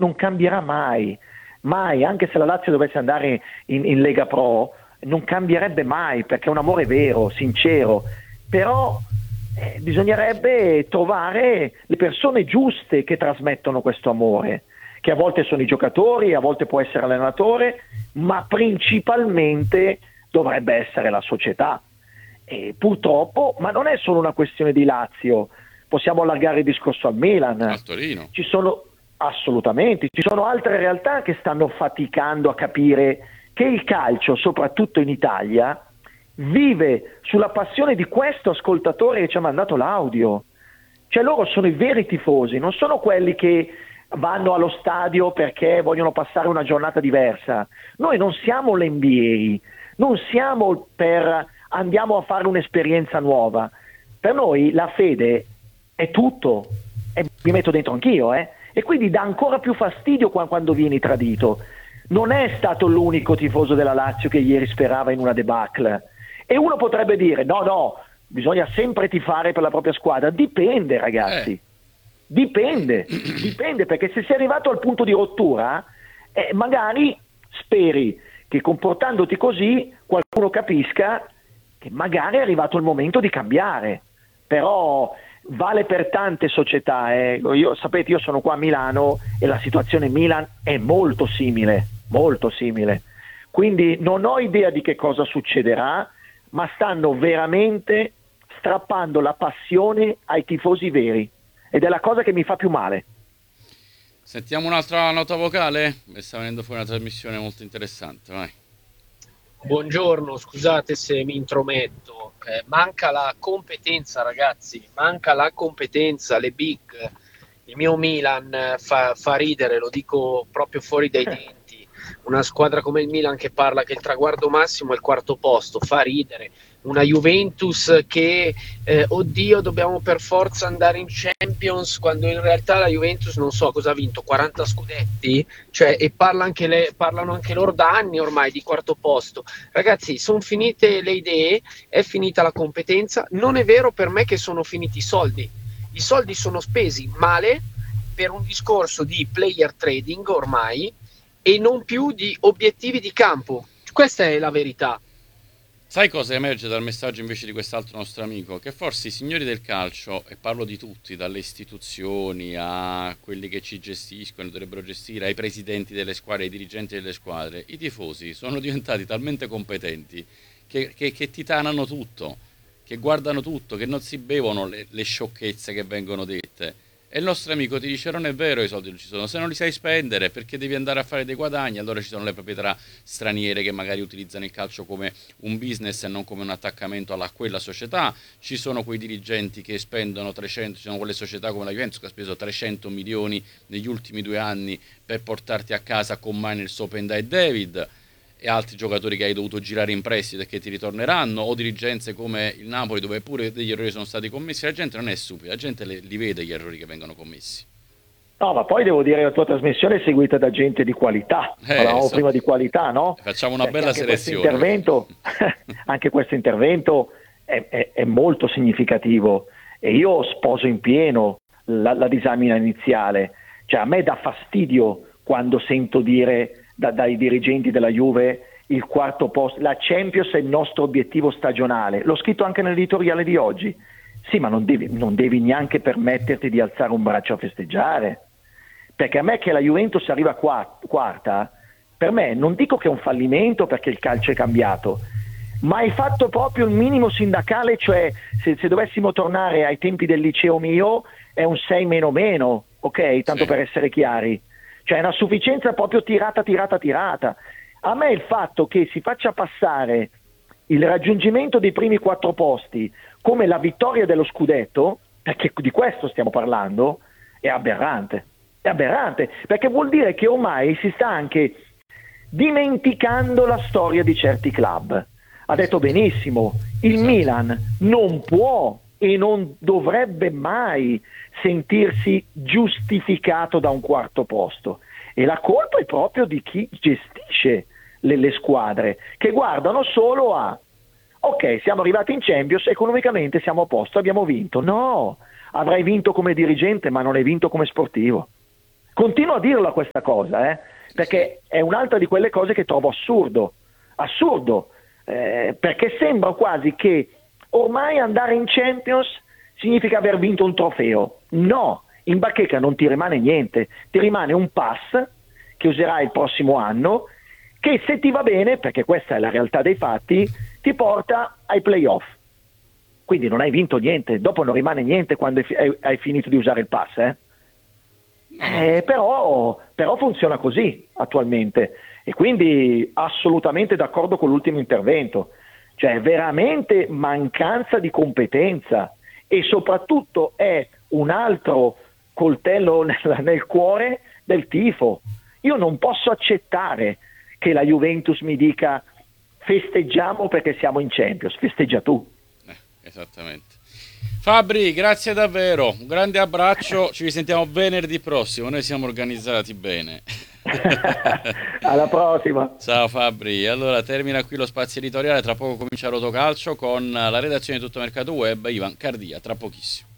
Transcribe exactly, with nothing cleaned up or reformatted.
non cambierà mai, mai, anche se la Lazio dovesse andare in, in Lega Pro, non cambierebbe mai, perché è un amore vero, sincero, però eh, bisognerebbe trovare le persone giuste che trasmettono questo amore, che a volte sono i giocatori, a volte può essere l'allenatore, ma principalmente dovrebbe essere la società. E purtroppo, ma non è solo una questione di Lazio, possiamo allargare il discorso al Milan, al Torino. Ci sono assolutamente, ci sono altre realtà che stanno faticando a capire che il calcio, soprattutto in Italia, vive sulla passione di questo ascoltatore che ci ha mandato l'audio. Cioè loro sono i veri tifosi, non sono quelli che vanno allo stadio perché vogliono passare una giornata diversa. Noi non siamo l'N B A, non siamo per andiamo a fare un'esperienza nuova. Per noi la fede è tutto, e mi metto dentro anch'io, eh? E quindi dà ancora più fastidio quando vieni tradito. Non è stato l'unico tifoso della Lazio che ieri sperava in una debacle. E uno potrebbe dire, no, no, bisogna sempre tifare per la propria squadra. Dipende, ragazzi. Eh. Dipende, dipende, perché se sei arrivato al punto di rottura, eh, magari speri che comportandoti così qualcuno capisca che magari è arrivato il momento di cambiare. Però vale per tante società. Eh. Io, sapete, io sono qua a Milano e la situazione Milan è molto simile, molto simile. Quindi non ho idea di che cosa succederà, ma stanno veramente strappando la passione ai tifosi veri. Ed è la cosa che mi fa più male. Sentiamo un'altra nota vocale? Mi sta venendo fuori una trasmissione molto interessante, vai. Buongiorno, scusate se mi intrometto. Eh, manca la competenza, ragazzi, manca la competenza, le big. Il mio Milan fa, fa ridere, lo dico proprio fuori dai denti. Una squadra come il Milan che parla che il traguardo massimo è il quarto posto, fa ridere. Una Juventus che, eh, oddio, dobbiamo per forza andare in Champions, quando in realtà la Juventus non so cosa ha vinto, quaranta scudetti, cioè, e parla anche le, parlano anche loro da anni ormai di quarto posto. Ragazzi, sono finite le idee, è finita la competenza, non è vero per me che sono finiti i soldi. I soldi sono spesi male per un discorso di player trading ormai e non più di obiettivi di campo. Questa è la verità. Sai cosa emerge dal messaggio invece di quest'altro nostro amico? Che forse i signori del calcio, e parlo di tutti, dalle istituzioni a quelli che ci gestiscono, dovrebbero gestire, ai presidenti delle squadre, ai dirigenti delle squadre, i tifosi sono diventati talmente competenti che, che, che titanano tutto, che guardano tutto, che non si bevono le, le sciocchezze che vengono dette. E il nostro amico ti dice non è vero, i soldi non ci sono, se non li sai spendere perché devi andare a fare dei guadagni, allora ci sono le proprietà straniere che magari utilizzano il calcio come un business e non come un attaccamento alla quella società, ci sono quei dirigenti che spendono trecento, ci sono quelle società come la Juventus che ha speso trecento milioni negli ultimi due anni per portarti a casa con Magnus, Openda e David, e altri giocatori che hai dovuto girare in prestito e che ti ritorneranno, o dirigenze come il Napoli dove pure degli errori sono stati commessi. La gente non è stupida, la gente le, li vede gli errori che vengono commessi. No, ma poi devo dire che la tua trasmissione è seguita da gente di qualità, eh, parlavamo so. prima di qualità, no? Facciamo una Perché bella anche selezione. Questo intervento, anche questo intervento è, è, è molto significativo e io sposo in pieno la, la disamina iniziale. Cioè a me dà fastidio quando sento dire Da, dai dirigenti della Juve il quarto posto, la Champions è il nostro obiettivo stagionale. L'ho scritto anche nell'editoriale di oggi. Sì, ma non devi, non devi neanche permetterti di alzare un braccio a festeggiare, perché a me che la Juventus arriva qua, quarta, per me non dico che è un fallimento perché il calcio è cambiato, ma hai fatto proprio il minimo sindacale, cioè se, se dovessimo tornare ai tempi del liceo mio è un sei meno meno, ok? Tanto sì. Per essere chiari. Cioè è una sufficienza proprio tirata, tirata, tirata. A me il fatto che si faccia passare il raggiungimento dei primi quattro posti come la vittoria dello scudetto, perché di questo stiamo parlando, è aberrante. È aberrante, perché vuol dire che ormai si sta anche dimenticando la storia di certi club. Ha detto benissimo, il Milan non può e non dovrebbe mai sentirsi giustificato da un quarto posto, e la colpa è proprio di chi gestisce le, le squadre, che guardano solo a ok, siamo arrivati in Champions, economicamente siamo a posto, abbiamo vinto. No, avrai vinto come dirigente ma non hai vinto come sportivo, Continuo a dirla questa cosa, eh, perché è un'altra di quelle cose che trovo assurdo, assurdo, eh, perché sembra quasi che ormai andare in Champions significa aver vinto un trofeo. No, in bacheca non ti rimane niente, ti rimane un pass che userai il prossimo anno, che se ti va bene, perché questa è la realtà dei fatti, ti porta ai playoff. Quindi non hai vinto niente, dopo non rimane niente quando hai, hai finito di usare il pass, eh? Eh, però, però funziona così attualmente, e quindi assolutamente d'accordo con l'ultimo intervento, cioè veramente mancanza di competenza, e soprattutto è un altro coltello nel, nel cuore del tifo. Io non posso accettare che la Juventus mi dica festeggiamo perché siamo in Champions. Festeggia tu. Eh, esattamente. Fabri, grazie davvero, un grande abbraccio, ci risentiamo venerdì prossimo, noi siamo organizzati bene. Alla prossima. Ciao Fabri, allora termina qui lo spazio editoriale, tra poco comincia Rotocalcio con la redazione di Tutto Mercato Web, Ivan Cardia, tra pochissimo.